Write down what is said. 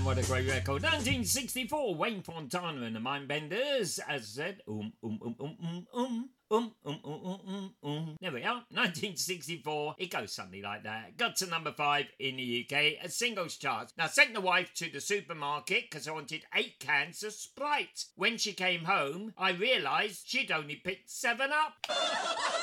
what a great record. 1964, Wayne Fontana and the Mindbenders, as I said, There we are, 1964. It goes something like that. Got to number 5 in the UK as singles charts. Now, sent the wife to the supermarket because I wanted 8 cans of Sprite. When she came home, I realised she'd only picked 7 Up.